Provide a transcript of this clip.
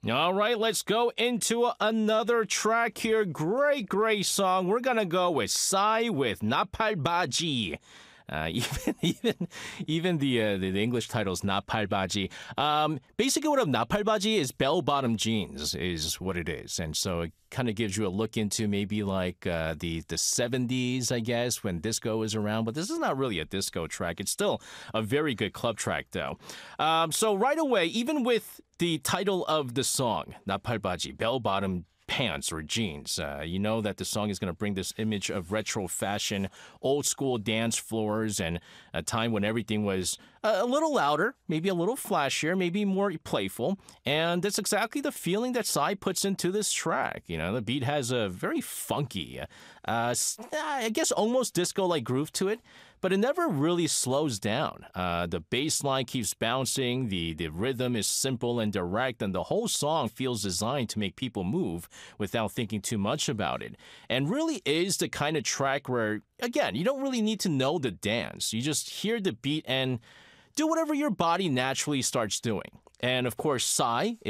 All right, let's go into another track here. Great, great song. We're gonna go with Psy with 나팔바지. Even the English title is 나팔바지. Basically, what a 나팔바지 is bell-bottom jeans is what it is, and so it kind of gives you a look into maybe like the 70s, I guess, when disco was around. But this is not really a disco track. It's still a very good club track, though. So right away, even with the title of the song, 나팔바지, bell-bottom pants or jeans. You know that the song is going to bring this image of retro fashion, old school dance floors, and a time when everything was a little louder, maybe a little flashier, maybe more playful. And that's exactly the feeling that Psy puts into this track. You know, the beat has a very funky, I guess almost disco-like groove to it, but it never really slows down. The bass line keeps bouncing, the rhythm is simple and direct, and the whole song feels designed to make people move without thinking too much about it. And really is the kind of track where, again, you don't really need to know the dance. You just hear the beat and do whatever your body naturally starts doing. And of course, Psy